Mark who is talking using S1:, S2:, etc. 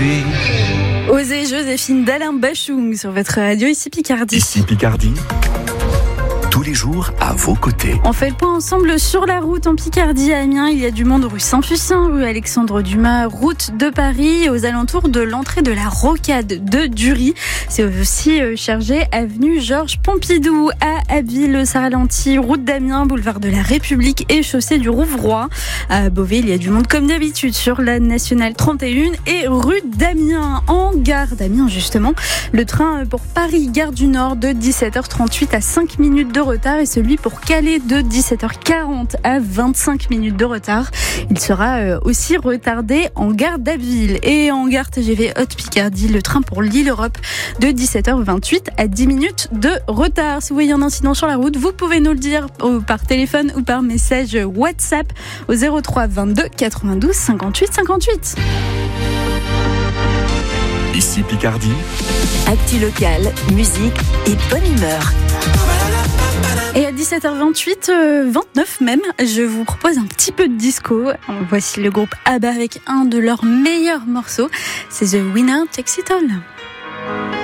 S1: aujourd'hui.
S2: Osez Joséphine d'Alain Bachung sur votre radio, ici Picardie.
S1: Ici Picardie, tous les jours à vos côtés.
S2: On fait le point ensemble sur la route en Picardie à Amiens. Il y a du monde rue Saint-Fucin, rue Alexandre Dumas, route de Paris, aux alentours de l'entrée de la Rocade de Dury. C'est aussi chargé avenue Georges Pompidou. À Abbeville, ça ralentit, route d'Amiens, boulevard de la République et chaussée du Rouvroy. À Beauvais, il y a du monde comme d'habitude sur la nationale 31 et rue d'Amiens. En gare d'Amiens, justement, le train pour Paris, gare du Nord de 17h38 à 5 minutes de retard et celui pour Calais de 17h40 à 25 minutes de retard. Il sera aussi retardé en gare d'Abbeville. Et en gare TGV Haute-Picardie, le train pour Lille-Europe de 17h28 à 10 minutes de retard. Si vous voyez un incident sur la route, vous pouvez nous le dire par téléphone ou par message WhatsApp au 03 22 92 58 58.
S1: Ici Picardie,
S3: Actu locale, musique et bonne humeur.
S2: Et à 17h28, 29 même, je vous propose un petit peu de disco. Voici le groupe ABBA avec un de leurs meilleurs morceaux. C'est The Winner Takes It All.